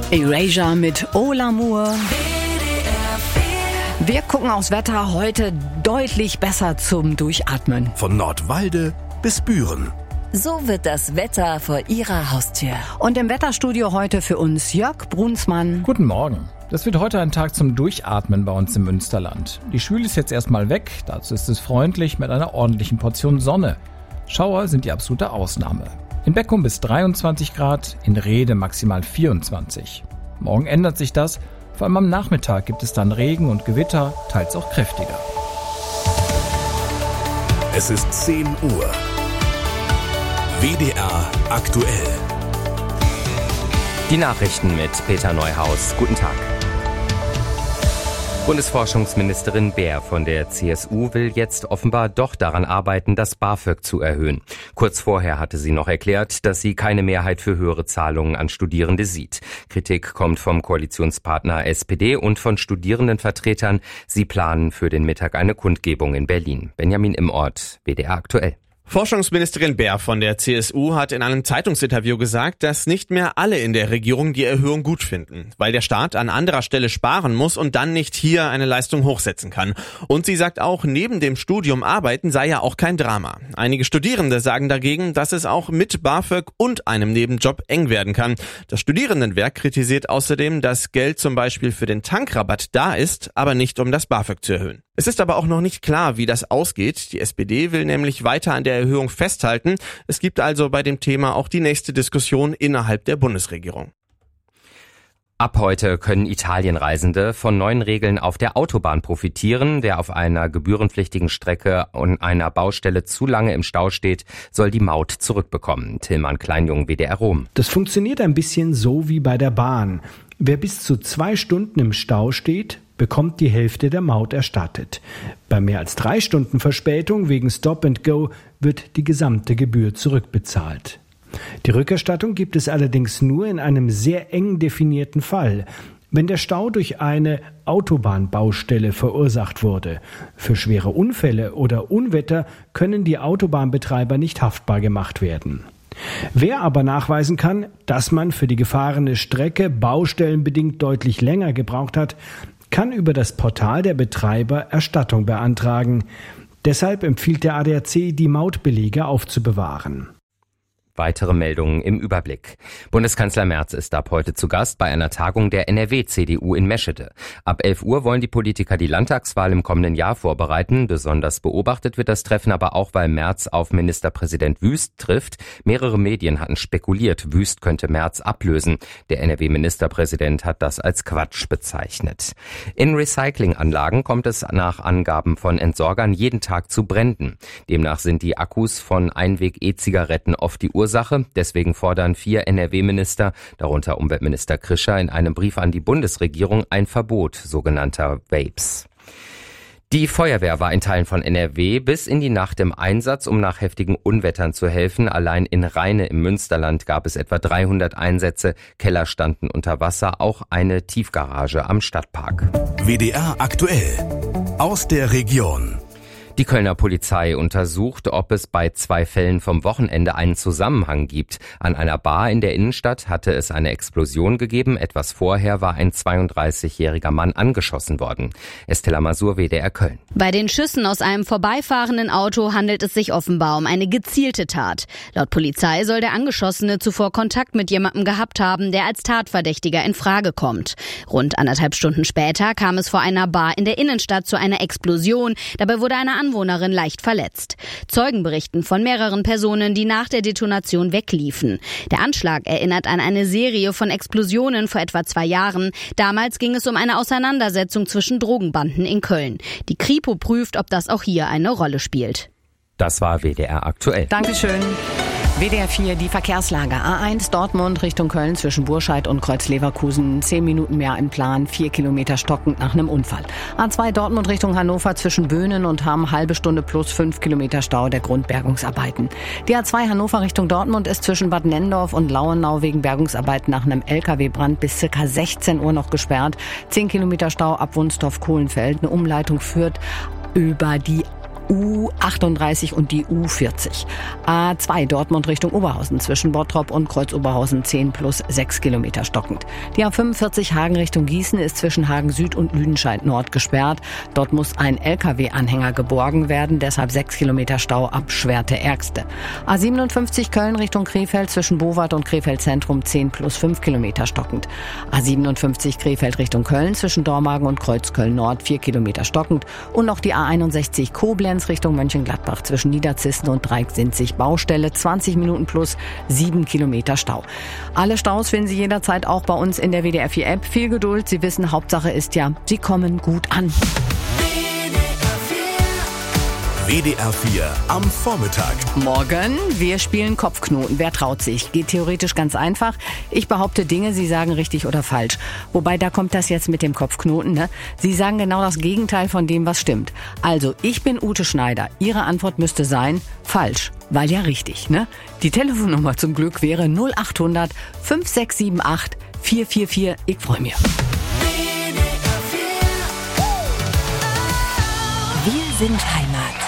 Erasure mit Oh L'Amour. Wir gucken aufs Wetter, heute deutlich besser zum Durchatmen. Von Nordwalde bis Büren. So wird das Wetter vor Ihrer Haustür. Und im Wetterstudio heute für uns Jörg Brunsmann. Guten Morgen. Das wird heute ein Tag zum Durchatmen bei uns im Münsterland. Die Schwüle ist jetzt erstmal weg, dazu ist es freundlich mit einer ordentlichen Portion Sonne. Schauer sind die absolute Ausnahme. In Beckum bis 23 Grad, in Rhede maximal 24. Morgen ändert sich das, vor allem am Nachmittag gibt es dann Regen und Gewitter, teils auch kräftiger. Es ist 10 Uhr. WDR aktuell. Die Nachrichten mit Peter Neuhaus. Guten Tag. Bundesforschungsministerin Baer von der CSU will jetzt offenbar doch daran arbeiten, das BAföG zu erhöhen. Kurz vorher hatte sie noch erklärt, dass sie keine Mehrheit für höhere Zahlungen an Studierende sieht. Kritik kommt vom Koalitionspartner SPD und von Studierendenvertretern. Sie planen für den Mittag eine Kundgebung in Berlin. Benjamin Imort, WDR aktuell. Forschungsministerin Baer von der CSU hat in einem Zeitungsinterview gesagt, dass nicht mehr alle in der Regierung die Erhöhung gut finden, weil der Staat an anderer Stelle sparen muss und dann nicht hier eine Leistung hochsetzen kann. Und sie sagt auch, neben dem Studium arbeiten sei ja auch kein Drama. Einige Studierende sagen dagegen, dass es auch mit BAföG und einem Nebenjob eng werden kann. Das Studierendenwerk kritisiert außerdem, dass Geld zum Beispiel für den Tankrabatt da ist, aber nicht um das BAföG zu erhöhen. Es ist aber auch noch nicht klar, wie das ausgeht. Die SPD will nämlich weiter an der Erhöhung festhalten. Es gibt also bei dem Thema auch die nächste Diskussion innerhalb der Bundesregierung. Ab heute können Italienreisende von neuen Regeln auf der Autobahn profitieren. Wer auf einer gebührenpflichtigen Strecke und einer Baustelle zu lange im Stau steht, soll die Maut zurückbekommen. Tilman Kleinjung, WDR Rom. Das funktioniert ein bisschen so wie bei der Bahn. Wer bis zu 2 Stunden im Stau steht, bekommt die Hälfte der Maut erstattet. Bei mehr als 3 Stunden Verspätung wegen Stop and Go wird die gesamte Gebühr zurückbezahlt. Die Rückerstattung gibt es allerdings nur in einem sehr eng definierten Fall, wenn der Stau durch eine Autobahnbaustelle verursacht wurde. Für schwere Unfälle oder Unwetter können die Autobahnbetreiber nicht haftbar gemacht werden. Wer aber nachweisen kann, dass man für die gefahrene Strecke baustellenbedingt deutlich länger gebraucht hat, kann über das Portal der Betreiber Erstattung beantragen. Deshalb empfiehlt der ADAC, die Mautbelege aufzubewahren. Weitere Meldungen im Überblick. Bundeskanzler Merz ist ab heute zu Gast bei einer Tagung der NRW-CDU in Meschede. Ab 11 Uhr wollen die Politiker die Landtagswahl im kommenden Jahr vorbereiten. Besonders beobachtet wird das Treffen aber auch, weil Merz auf Ministerpräsident Wüst trifft. Mehrere Medien hatten spekuliert, Wüst könnte Merz ablösen. Der NRW-Ministerpräsident hat das als Quatsch bezeichnet. In Recyclinganlagen kommt es nach Angaben von Entsorgern jeden Tag zu Bränden. Demnach sind die Akkus von Einweg-E-Zigaretten oft die Ursache. Deswegen fordern 4 NRW-Minister, darunter Umweltminister Krischer, in einem Brief an die Bundesregierung ein Verbot sogenannter Vapes. Die Feuerwehr war in Teilen von NRW bis in die Nacht im Einsatz, um nach heftigen Unwettern zu helfen. Allein in Rheine im Münsterland gab es etwa 300 Einsätze. Keller standen unter Wasser, auch eine Tiefgarage am Stadtpark. WDR aktuell. Aus der Region. Die Kölner Polizei untersucht, ob es bei 2 Fällen vom Wochenende einen Zusammenhang gibt. An einer Bar in der Innenstadt hatte es eine Explosion gegeben. Etwas vorher war ein 32-jähriger Mann angeschossen worden. Estella Masur, WDR Köln. Bei den Schüssen aus einem vorbeifahrenden Auto handelt es sich offenbar um eine gezielte Tat. Laut Polizei soll der Angeschossene zuvor Kontakt mit jemandem gehabt haben, der als Tatverdächtiger in Frage kommt. Rund 1,5 Stunden später kam es vor einer Bar in der Innenstadt zu einer Explosion. Dabei wurde eine Anwohnerin leicht verletzt. Zeugen berichten von mehreren Personen, die nach der Detonation wegliefen. Der Anschlag erinnert an eine Serie von Explosionen vor etwa 2 Jahren. Damals ging es um eine Auseinandersetzung zwischen Drogenbanden in Köln. Die Kripo prüft, ob das auch hier eine Rolle spielt. Das war WDR aktuell. Dankeschön. WDR 4, die Verkehrslage. A1 Dortmund Richtung Köln zwischen Burscheid und Kreuz-Leverkusen. 10 Minuten mehr im Plan, 4 Kilometer stockend nach einem Unfall. A2 Dortmund Richtung Hannover zwischen Böhnen und Hamm, halbe Stunde plus 5 Kilometer Stau der Grundbergungsarbeiten. Die A2 Hannover Richtung Dortmund ist zwischen Bad Nennendorf und Lauenau wegen Bergungsarbeiten nach einem LKW-Brand bis ca. 16 Uhr noch gesperrt. 10 Kilometer Stau ab Wunstorf-Kohlenfeld. Eine Umleitung führt über die U38 und die U40. A2 Dortmund Richtung Oberhausen zwischen Bottrop und Kreuz-Oberhausen 10 plus 6 Kilometer stockend. Die A45 Hagen Richtung Gießen ist zwischen Hagen Süd und Lüdenscheid Nord gesperrt. Dort muss ein LKW-Anhänger geborgen werden, deshalb 6 Kilometer Stau ab Schwerte-Ärgste. A57 Köln Richtung Krefeld zwischen Bowart und Krefeld Zentrum 10 plus 5 Kilometer stockend. A57 Krefeld Richtung Köln zwischen Dormagen und Kreuzköln Nord 4 Kilometer stockend. Und noch die A61 Koblenz Richtung Mönchengladbach zwischen Niederzissen und Dreiecksinzig Baustelle 20 Minuten plus 7 Kilometer Stau. Alle Staus finden Sie jederzeit auch bei uns in der WDR 4 App. Viel Geduld, Sie wissen, Hauptsache ist ja, Sie kommen gut an. WDR 4 am Vormittag. Morgen, wir spielen Kopfknoten. Wer traut sich? Geht theoretisch ganz einfach. Ich behaupte Dinge, Sie sagen richtig oder falsch. Wobei, da kommt das jetzt mit dem Kopfknoten, ne? Sie sagen genau das Gegenteil von dem, was stimmt. Also, ich bin Ute Schneider. Ihre Antwort müsste sein, falsch. Weil ja richtig, ne? Die Telefonnummer zum Glück wäre 0800 5678 444. Ich freue mich. Wir sind Heimat.